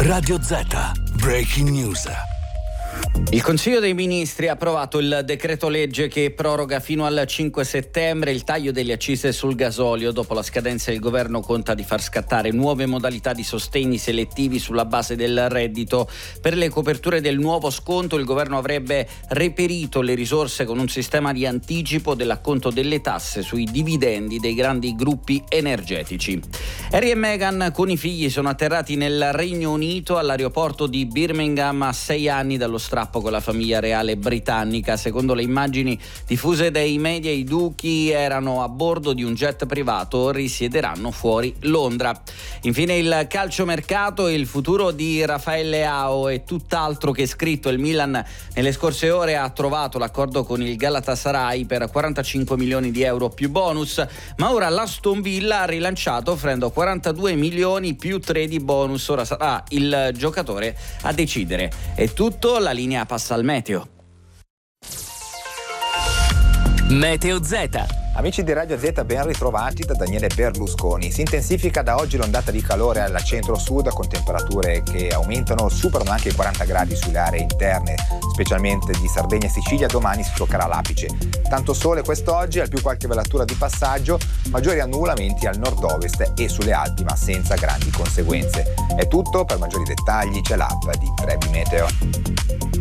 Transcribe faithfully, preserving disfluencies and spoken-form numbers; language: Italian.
Radio Z, Breaking News. Il Consiglio dei Ministri ha approvato il decreto legge che proroga fino al cinque settembre il taglio delle accise sul gasolio. Dopo la scadenza il governo conta di far scattare nuove modalità di sostegni selettivi sulla base del reddito. Per le coperture del nuovo sconto il governo avrebbe reperito le risorse con un sistema di anticipo dell'acconto delle tasse sui dividendi dei grandi gruppi energetici. Harry e Meghan con i figli sono atterrati nel Regno Unito all'aeroporto di Birmingham a sei anni dallo strappo con la famiglia reale britannica. Secondo le immagini diffuse dai media, i duchi erano a bordo di un jet privato, risiederanno fuori Londra. Infine il calciomercato, il futuro di Rafael Leao è tutt'altro che scritto. Il Milan nelle scorse ore ha trovato l'accordo con il Galatasaray per quarantacinque milioni di euro più bonus, ma ora l'Aston Villa ha rilanciato offrendo quarantadue milioni più tre di bonus. Ora sarà il giocatore a decidere. È tutto, la linea passa al meteo. Meteo Z. Amici di Radio Z, ben ritrovati da Daniele Berlusconi. Si intensifica da oggi l'ondata di calore al centro-sud con temperature che aumentano, superano anche i quaranta gradi sulle aree interne, specialmente di Sardegna e Sicilia. Domani si toccherà l'apice. Tanto sole quest'oggi, al più qualche velatura di passaggio, maggiori annullamenti al nord-ovest e sulle Alpi, ma senza grandi conseguenze. È tutto, per maggiori dettagli c'è l'app di Trebi Meteo.